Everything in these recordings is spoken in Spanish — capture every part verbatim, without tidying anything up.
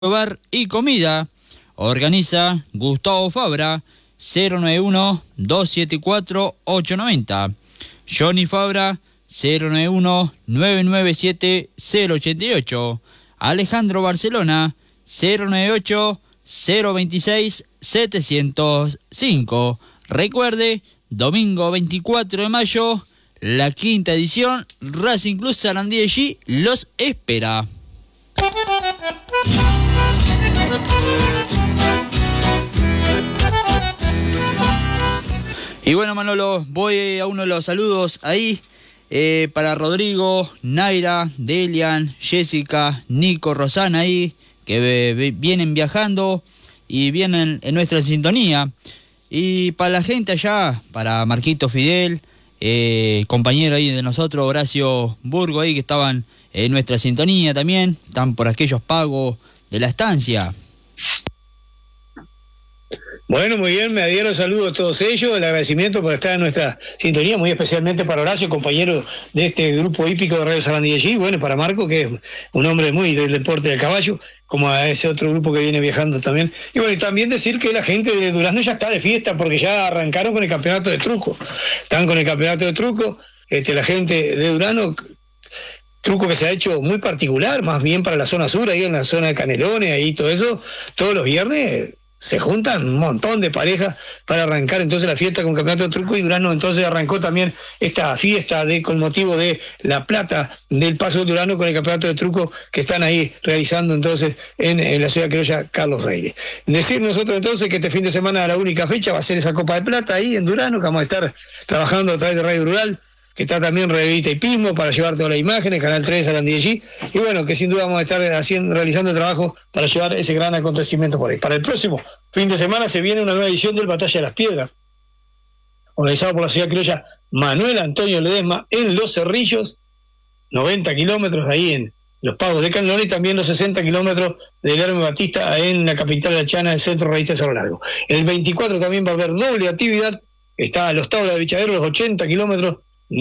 Bar y comida. Organiza Gustavo Fabra, cero nueve uno, dos siete cuatro, ocho nueve cero. Johnny Fabra, cero nueve uno, nueve nueve siete, cero ocho ocho. Alejandro Barcelona, cero nueve ocho, cero veintiséis, setecientos cinco. Recuerde, domingo veinticuatro de mayo, la quinta edición, Racing Club Sarandí de G los espera. Y bueno, Manolo, voy a uno de los saludos ahí eh, para Rodrigo, Naira, Delian, Jessica, Nico, Rosana ahí, que eh, vienen viajando y vienen en nuestra sintonía. Y para la gente allá, para Marquito Fidel, eh, compañero ahí de nosotros, Horacio Burgo ahí, que estaban en nuestra sintonía también, están por aquellos pagos de la estancia. Bueno, muy bien, me adhiero, saludo a todos ellos, el agradecimiento por estar en nuestra sintonía, muy especialmente para Horacio, compañero de este grupo hípico de Radio Sarandí allí, bueno, para Marco, que es un hombre muy del deporte del caballo, como a ese otro grupo que viene viajando también. Y bueno, y también decir que la gente de Durazno ya está de fiesta, porque ya arrancaron con el campeonato de truco, están con el campeonato de truco, este, la gente de Durazno, truco que se ha hecho muy particular, más bien para la zona sur, ahí en la zona de Canelones, ahí todo eso, todos los viernes se juntan un montón de parejas para arrancar entonces la fiesta con campeonato de truco, y Durazno entonces arrancó también esta fiesta de con motivo de la plata del Paso del Durazno con el campeonato de truco que están ahí realizando entonces en, en la ciudad criolla Carlos Reyes. Decir nosotros entonces que este fin de semana la única fecha va a ser esa Copa de Plata ahí en Durazno, que vamos a estar trabajando a través de Radio Rural, que está también Revista y Pismo para llevar todas las imágenes, Canal tres, Sarandí allí, y bueno, que sin duda vamos a estar haciendo, realizando el trabajo para llevar ese gran acontecimiento por ahí. Para el próximo fin de semana se viene una nueva edición del Batalla de las Piedras, organizado por la ciudad criolla Manuel Antonio Ledesma en Los Cerrillos, noventa kilómetros ahí en Los Pagos de Canelones, y también los sesenta kilómetros del Hermes Batista en la capital de Chana, el centro Raíz de Cerro Largo. El veinticuatro también va a haber doble actividad, está Los Tauras de Bichadero, los ochenta kilómetros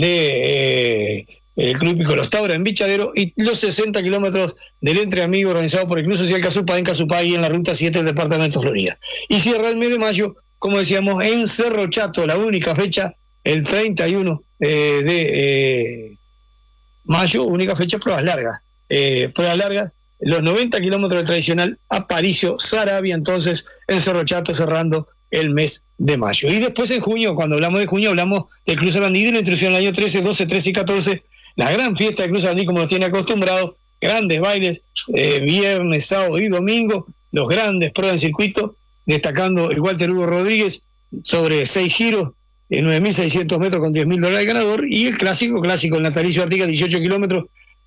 de eh, el Club Hípico Los Tauras en Bichadero, y los sesenta kilómetros del Entre Amigos organizado por el Club Social Casupá en Casupá y en la ruta siete del departamento de Florida. Y cierra el mes de mayo, como decíamos, en Cerro Chato, la única fecha, el treinta y uno eh, de eh, mayo, única fecha, pruebas largas. Eh, pruebas largas, los noventa kilómetros del tradicional Aparicio Sarabia, entonces en Cerro Chato cerrando el mes de mayo. Y después en junio, cuando hablamos de junio, hablamos del Club Sarandí, de la instrucción del año trece, doce, trece y catorce, la gran fiesta del Club Sarandí como nos tiene acostumbrado, grandes bailes, eh, viernes, sábado y domingo, los grandes pruebas en circuito, destacando el Walter Hugo Rodríguez sobre seis giros, en nueve mil seiscientos metros con diez mil dólares ganador, y el clásico, clásico, el Natalicio Artigas, dieciocho kilómetros,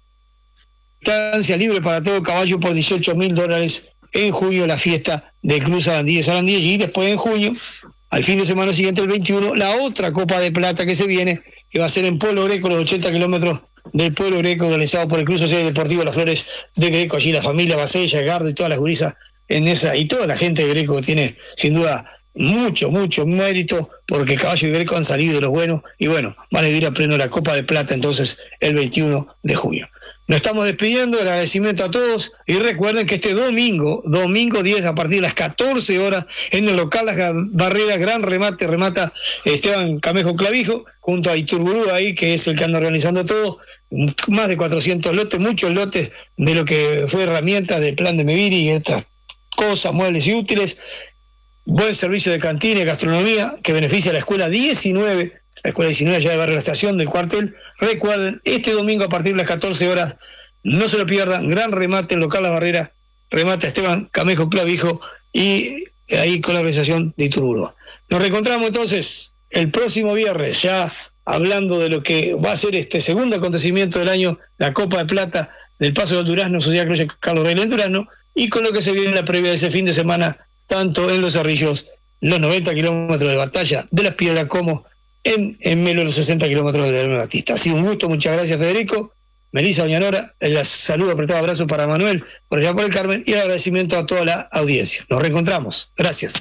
distancia libre para todo caballo por dieciocho mil dólares. En junio la fiesta del Club Sarandí de Sarandí, y después en junio, al fin de semana siguiente, el veintiuno, la otra Copa de Plata que se viene, que va a ser en Pueblo Greco, los ochenta kilómetros del Pueblo Greco, organizado por el Club Social y Deportivo Las Flores de Greco, allí la familia Bacella, Gardo y todas las gurisas en esa, y toda la gente de Greco que tiene sin duda mucho, mucho mérito, porque Caballo y Greco han salido de los buenos, y bueno, van a vivir a pleno la Copa de Plata entonces el veintiuno de junio. Nos estamos despidiendo, el agradecimiento a todos, y recuerden que este domingo, domingo diez, a partir de las catorce horas, en el local Las Barreras, gran remate, remata Esteban Camejo Clavijo, junto a Iturburu ahí, que es el que anda organizando todo, más de cuatrocientos lotes, muchos lotes de lo que fue herramientas del plan de Meviri y otras cosas, muebles y útiles, buen servicio de cantina y gastronomía, que beneficia a la escuela diecinueve, la escuela diecinueve allá de Barrio La Estación del cuartel. Recuerden, este domingo a partir de las catorce horas, no se lo pierdan, gran remate en local Las Barreras, remate Esteban Camejo Clavijo, y ahí con la organización de Iturburu. Nos reencontramos entonces el próximo viernes, ya hablando de lo que va a ser este segundo acontecimiento del año, la Copa de Plata del Paso del Durazno, Sociedad Criolla Carlos Reyes en Durazno, y con lo que se viene en la previa de ese fin de semana, tanto en Los Cerrillos, los noventa kilómetros de Batalla de las Piedras, como en, en Melo, los sesenta kilómetros del Hermes Batista. Ha sido un gusto, muchas gracias Federico, Melissa, doña Nora, el saludo, apretado abrazo para Manuel, por allá por el Carmen, y el agradecimiento a toda la audiencia. Nos reencontramos, gracias.